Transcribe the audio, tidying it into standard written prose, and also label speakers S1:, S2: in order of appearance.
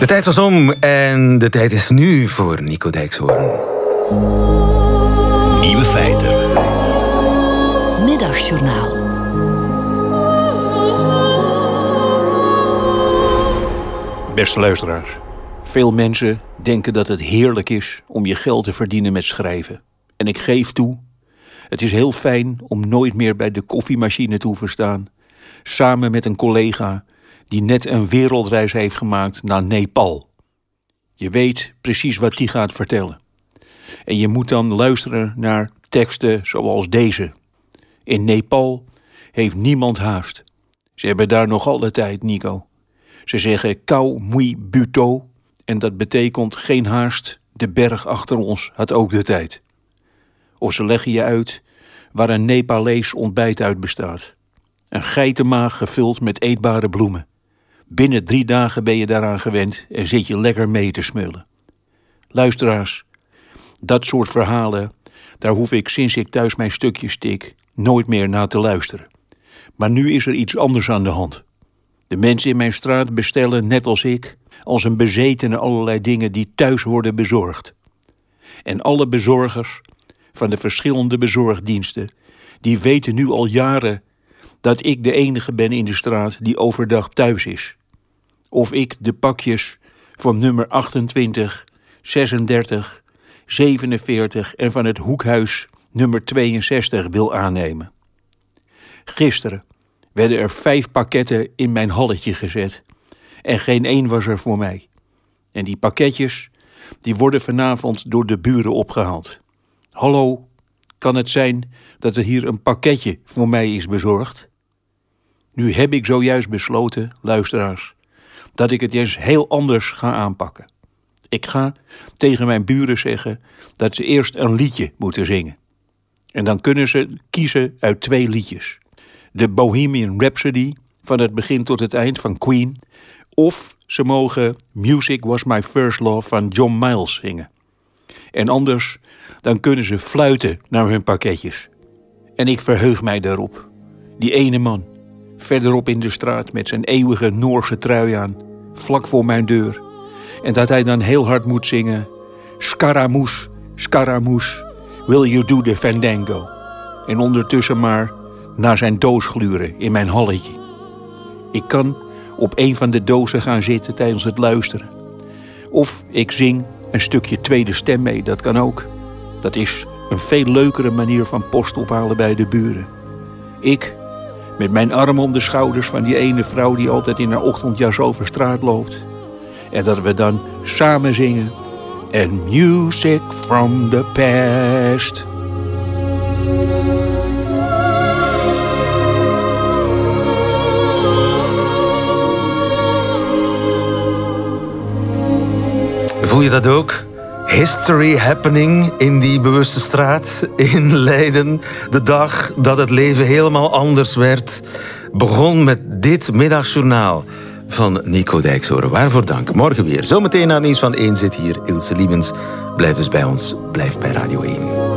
S1: De tijd was om en de tijd is nu voor Nico Dijkshoorn.
S2: Nieuwe feiten.
S3: Middagjournaal.
S4: Beste luisteraars, veel mensen denken dat het heerlijk is om je geld te verdienen met schrijven. En ik geef toe, het is heel fijn om nooit meer bij de koffiemachine te hoeven staan, samen met een collega die net een wereldreis heeft gemaakt naar Nepal. Je weet precies wat die gaat vertellen. En je moet dan luisteren naar teksten zoals deze. In Nepal heeft niemand haast. Ze hebben daar nog alle tijd, Nico. Ze zeggen kou mui buto en dat betekent geen haast, de berg achter ons had ook de tijd. Of ze leggen je uit waar een Nepalees ontbijt uit bestaat. Een geitenmaag gevuld met eetbare bloemen. Binnen 3 dagen ben je daaraan gewend en zit je lekker mee te smullen. Luisteraars, dat soort verhalen, daar hoef ik sinds ik thuis mijn stukjes tik nooit meer naar te luisteren. Maar nu is er iets anders aan de hand. De mensen in mijn straat bestellen, net als ik, als een bezetene allerlei dingen die thuis worden bezorgd. En alle bezorgers van de verschillende bezorgdiensten, die weten nu al jaren dat ik de enige ben in de straat die overdag thuis is. Of ik de pakjes van nummer 28, 36, 47 en van het hoekhuis nummer 62 wil aannemen. Gisteren werden er 5 pakketten in mijn halletje gezet en geen één was er voor mij. En die pakketjes, die worden vanavond door de buren opgehaald. Hallo, kan het zijn dat er hier een pakketje voor mij is bezorgd? Nu heb ik zojuist besloten, luisteraars, dat ik het eens heel anders ga aanpakken. Ik ga tegen mijn buren zeggen dat ze eerst een liedje moeten zingen. En dan kunnen ze kiezen uit 2 liedjes. De Bohemian Rhapsody, van het begin tot het eind van Queen. Of ze mogen Music Was My First Love van John Miles zingen. En anders, dan kunnen ze fluiten naar hun pakketjes. En ik verheug mij daarop. Die ene man, verderop in de straat met zijn eeuwige Noorse trui aan, vlak voor mijn deur. En dat hij dan heel hard moet zingen: Scaramouche, Scaramouche, will you do the fandango? En ondertussen maar naar zijn doos gluren in mijn halletje. Ik kan op een van de dozen gaan zitten tijdens het luisteren. Of ik zing een stukje tweede stem mee, dat kan ook. Dat is een veel leukere manier van post ophalen bij de buren. Ik, met mijn arm om de schouders van die ene vrouw die altijd in haar ochtendjas over straat loopt. En dat we dan samen zingen. And music from the past.
S1: Voel je dat ook? History happening in die bewuste straat in Leiden. De dag dat het leven helemaal anders werd, begon met dit middagjournaal van Nico Dijkshoorn. Waarvoor dank. Morgen weer. Zometeen na het nieuws van 1 zit hier Ilse Liebens. Blijf dus bij ons. Blijf bij Radio 1.